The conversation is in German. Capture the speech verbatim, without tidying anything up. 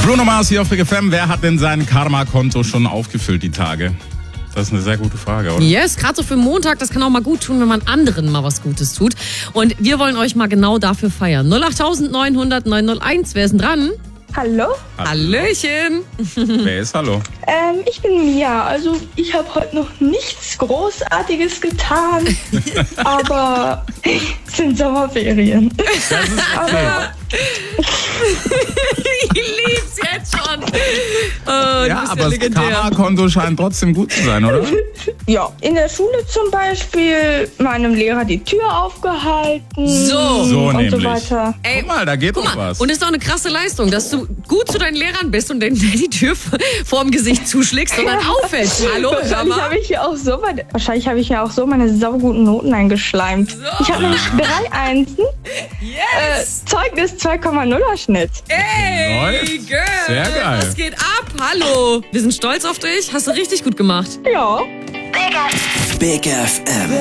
Bruno Mars hier auf Big F M. Wer hat denn sein Karma-Konto schon aufgefüllt die Tage? Das ist eine sehr gute Frage, oder? Yes, gerade so für Montag, das kann auch mal gut tun, wenn man anderen mal was Gutes tut. Und wir wollen euch mal genau dafür feiern. null acht neun null null neun null eins, wer ist denn dran? Hallo? Hallöchen. Wer ist Hallo? Ähm, ich bin Mia. Also ich habe heute noch nichts Großartiges getan, aber es sind Sommerferien. Das ist okay. Ich lieb's jetzt schon. Oh, Ja, aber das Karma-Konto scheint trotzdem gut zu sein, oder? Ja, in der Schule zum Beispiel meinem Lehrer die Tür aufgehalten. So. So und nämlich. so weiter. Ey, Guck mal, da geht guck doch mal. was. Und es ist doch eine krasse Leistung, dass du gut zu deinen Lehrern bist und denen die Tür vorm Gesicht zuschlägst und dann auffällst. Hallo, hör Wahrscheinlich mal. habe ich mir auch so meine, wahrscheinlich habe ich mir auch so meine sauguten Noten eingeschleimt. So. Ich habe nämlich drei Einsen, Yes. äh, Zeugnis zwei Komma nuller Schnitt. Ey, Läuft. Girl. Sehr geil. Was geht ab? Hallo. Wir sind stolz auf dich. Hast du richtig gut gemacht. Ja. Big F M.